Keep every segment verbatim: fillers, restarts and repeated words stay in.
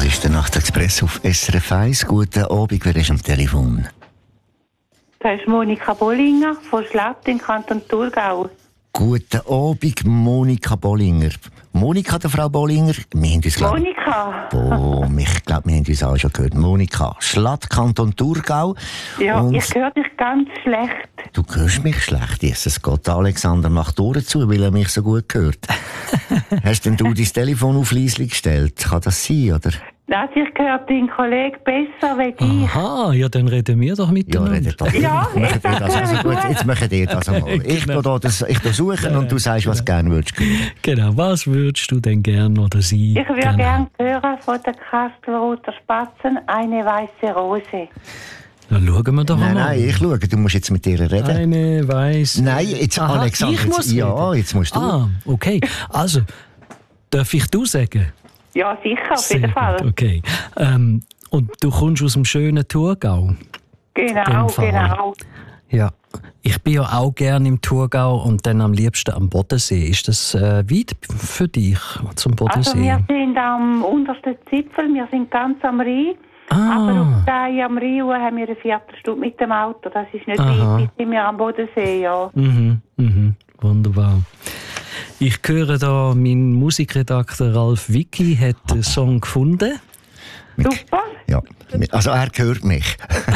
ist der Nachtexpress auf S R F eins. Guten Abend, wer ist am Telefon? Das ist Monika Bollinger von Schlatt im Kanton Thurgau. Guten Abend, Monika Bollinger. Monika, der Frau Bollinger, wir haben uns, glaub, Monika! Oh, ich glaube, wir haben uns auch schon gehört. Monika, Schlatt, Kanton Thurgau. Ja, Und ich höre dich ganz schlecht. du hörst mich schlecht. Jesus Gott, Alexander macht Ohren zu, weil er mich so gut hört. Hast denn du dein Telefon auf leise gestellt? Kann das sein, oder? Also ich höre deinen Kollegen besser wie dich. Aha, ja, dann reden wir doch Ja, miteinander. redet doch. Ja, Machen wir das. Also gut, jetzt machen wir das einmal. Ich Genau. tu da das, ich tu suchen und du sagst, was du gerne würdest hören. Genau, was würdest du denn gern oder sie? Ich würde gerne hören von der Kastelruther Spatzen «Eine weiße Rose». Dann schauen wir doch Nein, mal. nein, ich schaue, du musst jetzt mit ihr reden. Eine weiße. Nein, jetzt Aha, Alexander. ich Jetzt, muss ja, reden. jetzt musst du. Ah, okay. Also, darf ich du sagen? Ja, sicher, auf Sehr jeden Fall. gut, okay. Ähm, und du kommst aus dem schönen Thurgau? Genau, dem Fall. genau. Ja. Ich bin ja auch gerne im Thurgau und dann am liebsten am Bodensee. Ist das äh, weit für dich zum Bodensee? Also wir sind am untersten Zipfel, wir sind ganz am Rhein. Ah. Aber auf der am Rhein haben wir eine Viertelstunde mit dem Auto. Das ist nicht Aha. weit, bis sind wir am Bodensee, ja. Mhm, mhm, wunderbar. Ich höre da, mein Musikredakteur Ralf Wicki hat den Song gefunden. Super. Ja, also er hört mich.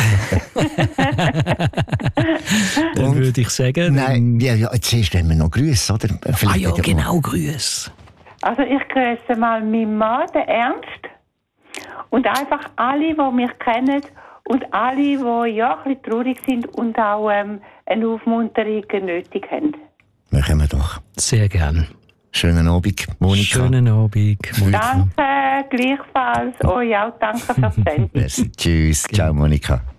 Dann Und? würde ich sagen... Nein, ja, ja, jetzt erst wenn wir noch grüßen, oder? Ah Vielleicht ja, wieder mal. genau, grüß. Also ich grüße mal meinen Mann, den Ernst. Und einfach alle, die mich kennen und alle, die ja ein bisschen traurig sind und auch ähm, eine Aufmunterung nötig haben. Machen wir doch. Sehr gern. Schönen Abend, Monika. Schönen Abend, Monika. Danke, gleichfalls. Euch auch danke fürs Senden. Merci. Tschüss. Ciao, Monika.